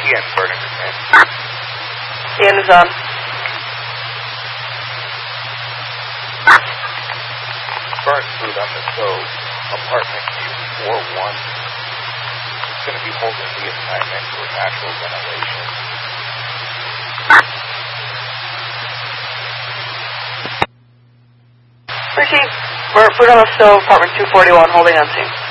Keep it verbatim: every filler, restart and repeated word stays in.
Ian, burning command. Ian is on. Burn food on the stove. Apartment two four one. It's going to be holding the assignment for natural ventilation. Receive. Burn food on the stove, apartment two forty-one, holding on scene.